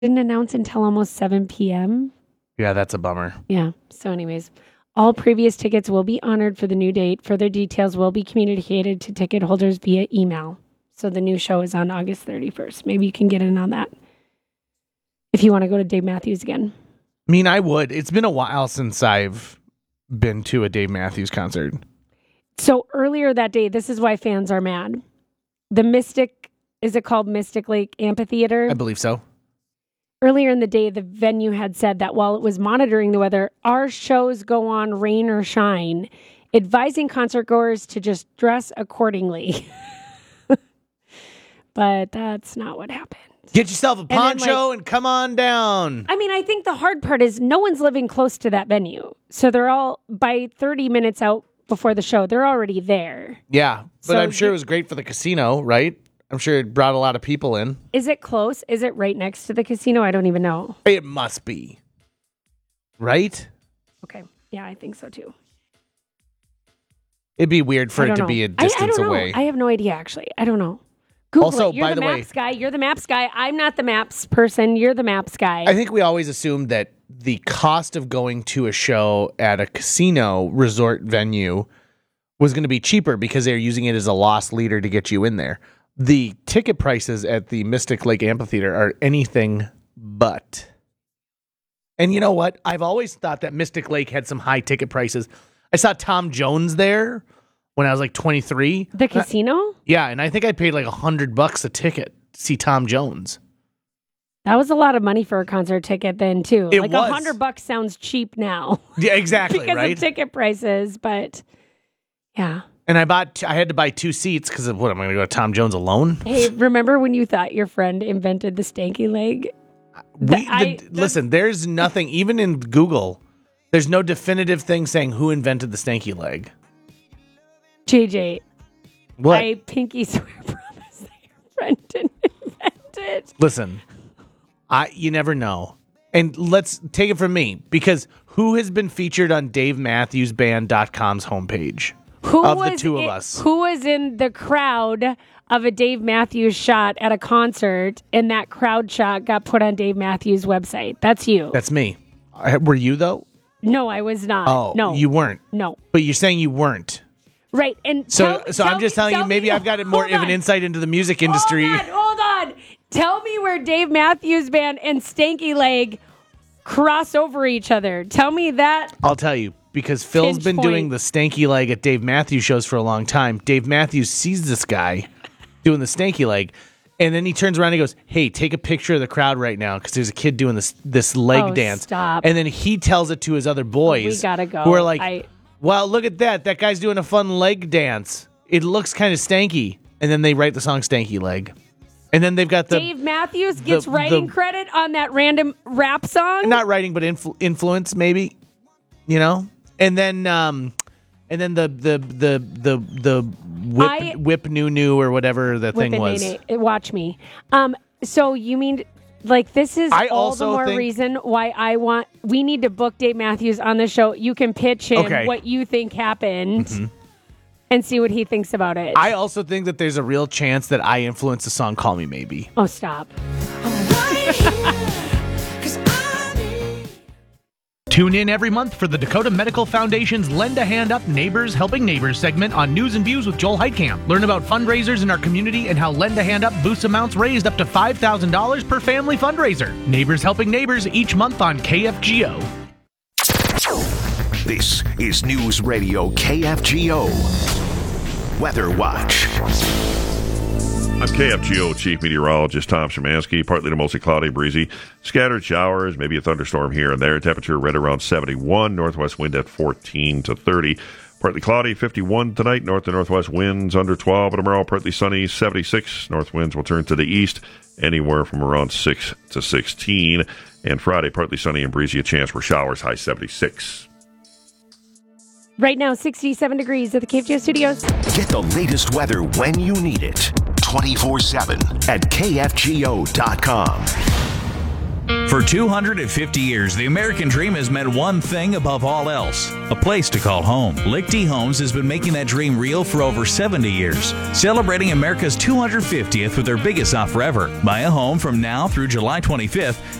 didn't announce until almost 7 p.m. Yeah, that's a bummer. Yeah. So anyways, all previous tickets will be honored for the new date. Further details will be communicated to ticket holders via email. So the new show is on August 31st. Maybe you can get in on that if you want to go to Dave Matthews again. I mean, I would. It's been a while since I've been to a Dave Matthews concert. So earlier that day, this is why fans are mad. The Mystic, is it called Mystic Lake Amphitheater? I believe so. Earlier in the day, the venue had said that while it was monitoring the weather, our shows go on rain or shine, advising concertgoers to just dress accordingly. But that's not what happened. Get yourself a poncho and come on down. I mean, I think the hard part is no one's living close to that venue. So they're all, by 30 minutes out before the show, they're already there. Yeah, but I'm sure it was great for the casino, right? I'm sure it brought a lot of people in. Is it close? Is it right next to the casino? I don't even know. It must be. Right? Okay. Yeah, I think so too. It'd be weird for it to be a distance away. I have no idea, actually. I don't know. Google also, it. You're by the the way, maps guy. You're the maps guy. I'm not the maps person. You're the maps guy. I think we always assumed that the cost of going to a show at a casino resort venue was going to be cheaper because they're using it as a loss leader to get you in there. The ticket prices at the Mystic Lake Amphitheater are anything but. And you know what? I've always thought that Mystic Lake had some high ticket prices. I saw Tom Jones there when I was like 23. The casino? Yeah, and I think I paid like $100 a ticket to see Tom Jones. That was a lot of money for a concert ticket then, too. It like was. $100 sounds cheap now. Yeah, exactly, because right? of ticket prices, but yeah. And I had to buy 2 seats because of what, am I going to go to Tom Jones alone? Hey, remember when you thought your friend invented the stanky leg? Listen, there's nothing, even in Google, there's no definitive thing saying who invented the stanky leg. JJ, What? I pinky swear promise that your friend didn't invent it. Listen, you never know. And let's take it from me, because who has been featured on DaveMatthewsBand.com's homepage? The two of us. Who was in the crowd of a Dave Matthews shot at a concert, and that crowd shot got put on Dave Matthews' website? That's you. That's me. Were you, though? No, I was not. Oh, no. You weren't? No. But you're saying you weren't? Right. And so I'm just telling you, maybe I've got more of an insight into the music industry. Hold on. Tell me where Dave Matthews Band and Stanky Leg cross over each other. Tell me that. I'll tell you, because Phil's been doing the Stanky Leg at Dave Matthews shows for a long time. Dave Matthews sees this guy doing the Stanky Leg, and then he turns around and he goes, "Hey, take a picture of the crowd right now because there's a kid doing this leg dance." Stop. And then he tells it to his other boys. We gotta go. Who are like, "Wow, look at that! That guy's doing a fun leg dance. It looks kind of stanky." And then they write the song "Stanky Leg." And then they've got Dave Matthews gets writing credit on that random rap song. Not writing, but influence, maybe. You know, and then the whip new or whatever the thing was. Watch me. So you mean like this is all the more reason why we need to book Dave Matthews on the show. You can pitch him what you think happened. And see what he thinks about it. I also think that there's a real chance that I influenced the song Call Me Maybe. Oh, stop. Tune in every month for the Dakota Medical Foundation's Lend a Hand Up Neighbors Helping Neighbors segment on News and Views with Joel Heitkamp. Learn about fundraisers in our community and how Lend a Hand Up boosts amounts raised up to $5,000 per family fundraiser. Neighbors Helping Neighbors each month on KFGO. This is News Radio KFGO. Weather Watch. I'm KFGO Chief Meteorologist Tom Szymanski. Partly to mostly cloudy, breezy. Scattered showers, maybe a thunderstorm here and there. Temperature right around 71. Northwest wind at 14 to 30. Partly cloudy, 51 tonight. North to northwest winds under 12. And tomorrow, partly sunny, 76. North winds will turn to the east, anywhere from around 6 to 16. And Friday, partly sunny and breezy. A chance for showers, high 76. Right now, 67 degrees at the KFGO studios. Get the latest weather when you need it. 24/7 at KFGO.com. For 250 years, the American dream has meant one thing above all else: a place to call home. Lichty Homes has been making that dream real for over 70 years, celebrating America's 250th with their biggest offer ever. Buy a home from now through July 25th